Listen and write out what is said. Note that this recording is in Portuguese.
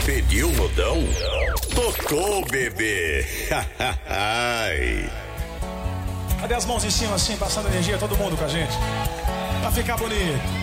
Pediu modão? Tocou, bebê. Cadê as mãos em cima assim, passando energia, todo mundo com a gente? Pra ficar bonito.